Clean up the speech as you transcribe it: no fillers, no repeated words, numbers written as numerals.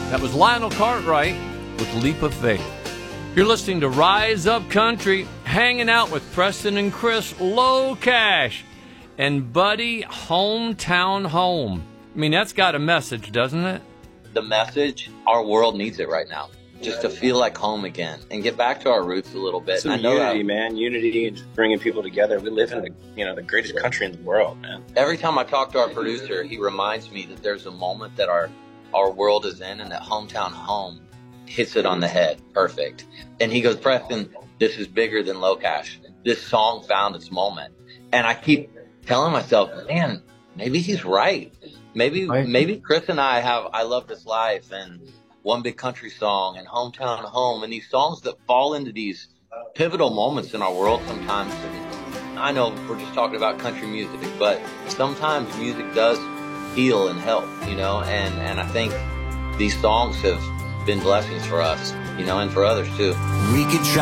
That was Lionel Cartwright with Leap of Faith. You're listening to Rise Up Country, hanging out with Preston and Chris Low Cash and Buddy Hometown Home. I mean, that's got a message, doesn't it? The message, our world needs it right now. Just to feel like home again and get back to our roots a little bit. Some unity, man. Unity and just bringing people together. We live in the greatest country in the world, man. Every time I talk to our producer, he reminds me that there's a moment that our world is in and that Hometown Home hits it on the head. Perfect. And he goes, Preston, this is bigger than Low Cash. This song found its moment. And I keep telling myself, man, maybe he's right. Maybe Chris and I have I Love This Life and One Big Country Song and Hometown Home and these songs that fall into these pivotal moments in our world sometimes. I know we're just talking about country music, but sometimes music does heal and help, and I think these songs have been blessings for us, and for others too. We could try